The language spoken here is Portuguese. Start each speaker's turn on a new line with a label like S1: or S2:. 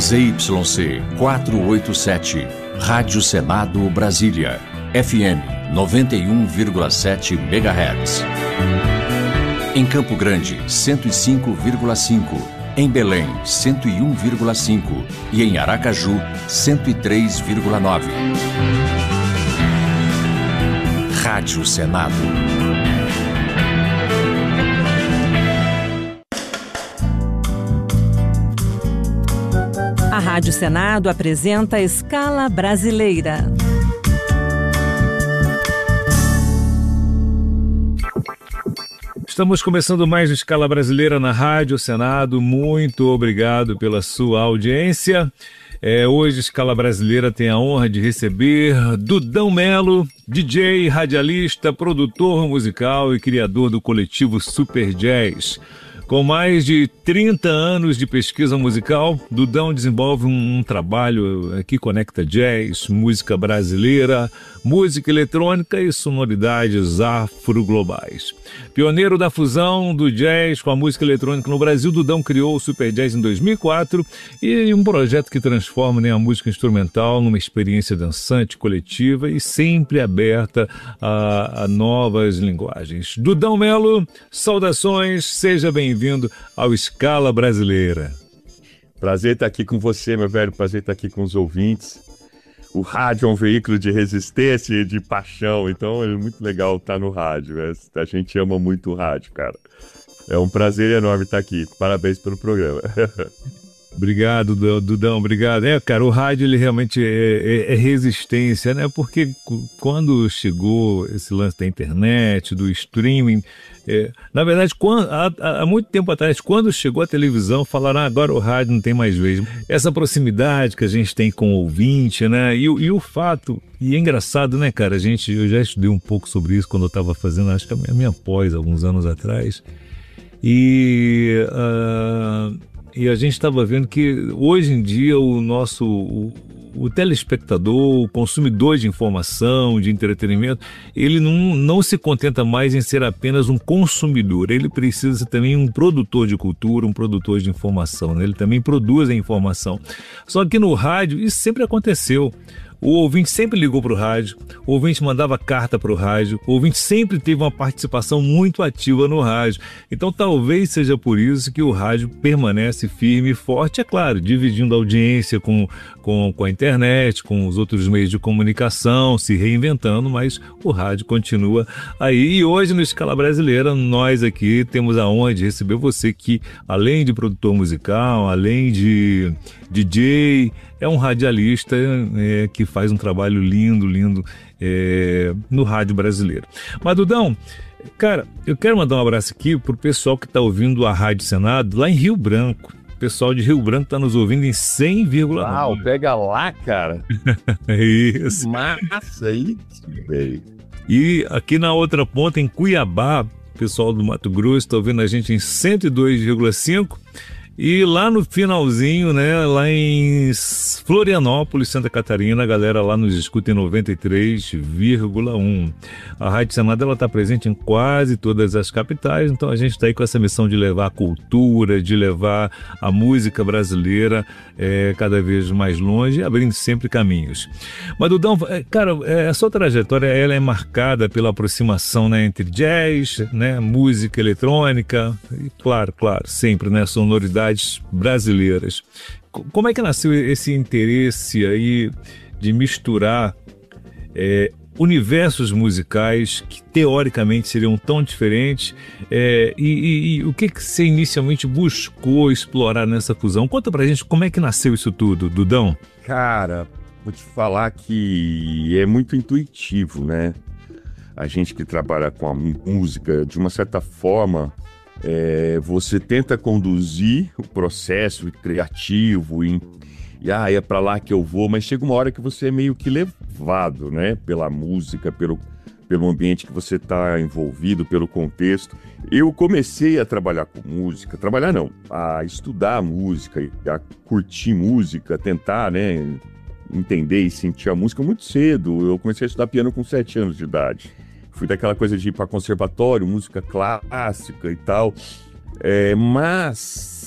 S1: ZYC 487, Rádio Senado Brasília, FM 91,7 MHz. Em Campo Grande, 105,5. Em Belém, 101,5. E em Aracaju, 103,9. Rádio Senado.
S2: A Rádio Senado apresenta a Escala Brasileira.
S3: Estamos começando mais a Escala Brasileira na Rádio Senado. Muito obrigado pela sua audiência. Hoje a Escala Brasileira tem a honra de receber Dudão Melo, DJ, radialista, produtor musical e criador do coletivo Super Jazz. Com mais de 30 anos de pesquisa musical, Dudão desenvolve um trabalho que conecta jazz, música brasileira, música eletrônica e sonoridades afro-globais. Pioneiro da fusão do jazz com a música eletrônica no Brasil, Dudão criou o Super Jazz em 2004 e um projeto que transforma a música instrumental numa experiência dançante, coletiva e sempre aberta a novas linguagens. Dudão Melo, saudações, seja bem-vindo ao Escala Brasileira.
S4: Prazer estar aqui com você, meu velho, prazer estar aqui com os ouvintes. O rádio é um veículo de resistência e de paixão, então é muito legal estar no rádio. A gente ama muito o rádio, cara. É um prazer enorme estar aqui. Parabéns pelo programa.
S3: Obrigado, Dudão, obrigado. Cara, o rádio ele realmente é resistência, né? Porque quando chegou esse lance da internet, do streaming, na verdade, há muito tempo atrás, quando chegou a televisão, falaram, agora o rádio não tem mais vez. Essa proximidade que a gente tem com o ouvinte, né? E o fato, e é engraçado, né, cara? Eu já estudei um pouco sobre isso quando eu estava fazendo, acho que a minha pós, alguns anos atrás. E a gente estava vendo que hoje em dia o telespectador, o consumidor de informação, de entretenimento, ele não se contenta mais em ser apenas um consumidor, ele precisa ser também um produtor de cultura, um produtor de informação, né? Ele também produz a informação. Só que no rádio isso sempre aconteceu. O ouvinte sempre ligou para o rádio, o ouvinte mandava carta para o rádio, o ouvinte sempre teve uma participação muito ativa no rádio. Então talvez seja por isso que o rádio permanece firme e forte, é claro, dividindo a audiência com a internet, com os outros meios de comunicação, se reinventando, mas o rádio continua aí. E hoje no Escala Brasileira, nós aqui temos a honra de receber você que, além de produtor musical, além de DJ, é um radialista que faz um trabalho lindo no rádio brasileiro. Mas, Dudão, cara, eu quero mandar um abraço aqui pro pessoal que está ouvindo a Rádio Senado lá em Rio Branco. O pessoal de Rio Branco está nos ouvindo em 100,9.
S4: Uau, pega lá, cara.
S3: Isso.
S4: Massa, isso, velho.
S3: E aqui na outra ponta, em Cuiabá, o pessoal do Mato Grosso está ouvindo a gente em 102,5. E lá no finalzinho, né, lá em Florianópolis, Santa Catarina, a galera lá nos escuta em 93,1. A Rádio Senado está presente em quase todas as capitais, então a gente está aí com essa missão de levar a cultura, de levar a música brasileira cada vez mais longe, abrindo sempre caminhos. Mas, Dudão, cara, a sua trajetória ela é marcada pela aproximação, né, entre jazz, né, música eletrônica e, claro, sempre, né, sonoridade brasileiras. Como é que nasceu esse interesse aí de misturar universos musicais que teoricamente seriam tão diferentes e o que você inicialmente buscou explorar nessa fusão? Conta pra gente como é que nasceu isso tudo, Dudão.
S4: Cara, vou te falar que é muito intuitivo, né? A gente que trabalha com a música, de uma certa forma, você tenta conduzir o processo criativo e é para lá que eu vou, mas chega uma hora que você é meio que levado, né, pela música, pelo ambiente que você está envolvido, pelo contexto. Eu comecei a trabalhar com música, a estudar música, a curtir música, tentar, né, entender e sentir a música muito cedo. Eu comecei a estudar piano com 7 anos de idade. Fui daquela coisa de ir para conservatório, música clássica e tal. Mas